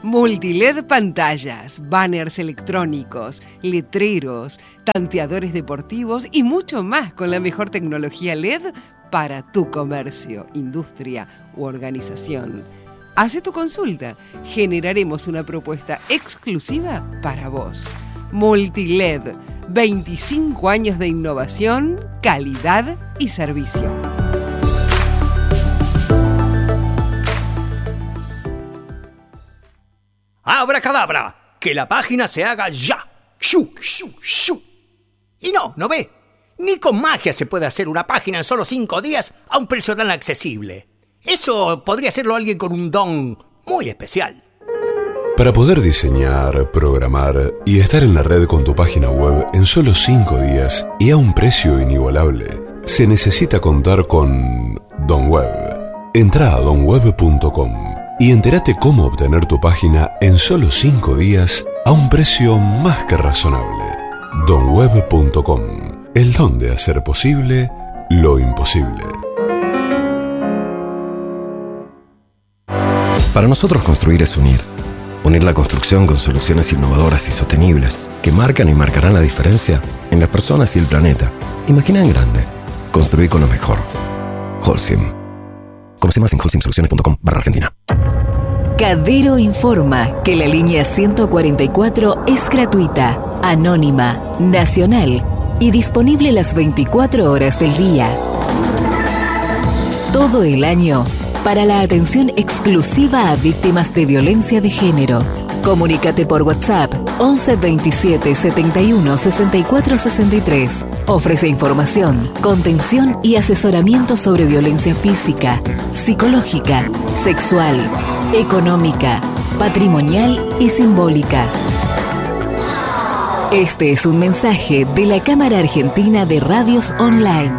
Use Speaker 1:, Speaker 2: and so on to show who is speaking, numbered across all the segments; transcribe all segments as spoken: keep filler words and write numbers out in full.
Speaker 1: Multiled pantallas, banners electrónicos, letreros, tanteadores deportivos y mucho más con la mejor tecnología L E D para tu comercio, industria u organización. Hace tu consulta. Generaremos una propuesta exclusiva para vos. Multiled, veinticinco años de innovación, calidad y servicio.
Speaker 2: ¡Abracadabra! ¡Que la página se haga ya! ¡Shu, shu, shu! Y no, ¿no ve? Ni con magia se puede hacer una página en solo cinco días a un precio tan accesible. Eso podría hacerlo alguien con un don muy especial.
Speaker 3: Para poder diseñar, programar y estar en la red con tu página web en solo cinco días y a un precio inigualable, se necesita contar con DonWeb. Entra a don web punto com y entérate cómo obtener tu página en solo cinco días a un precio más que razonable. don web punto com, el don de hacer posible lo imposible.
Speaker 4: Para nosotros construir es unir. Unir la construcción con soluciones innovadoras y sostenibles que marcan y marcarán la diferencia en las personas y el planeta. Imagina en grande. Construir con lo mejor. Holcim. Conoce más en holcim soluciones punto com barra Argentina.
Speaker 5: Cadero informa que la línea ciento cuarenta y cuatro es gratuita, anónima, nacional y disponible las veinticuatro horas del día. Todo el año para la atención exclusiva a víctimas de violencia de género. Comunícate por WhatsApp once veintisiete setenta y uno sesenta y cuatro sesenta y tres. Ofrece información, contención y asesoramiento sobre violencia física, psicológica, sexual, económica, patrimonial y simbólica. Este es un mensaje de la Cámara Argentina de Radios Online.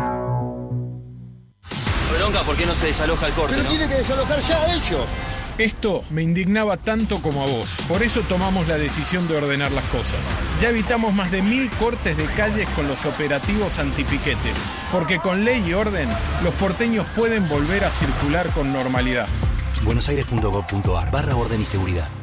Speaker 6: Bronca, ¿por qué no se desaloja el corte?
Speaker 7: Pero
Speaker 6: ¿no?
Speaker 7: tiene que desalojar ya ellos.
Speaker 8: Esto me indignaba tanto como a vos. Por eso tomamos la decisión de ordenar las cosas. Ya evitamos más de mil cortes de calles con los operativos antipiquetes. Porque con ley y orden, los porteños pueden volver a circular con normalidad.
Speaker 9: buenosaires punto gov punto ar barra orden y seguridad.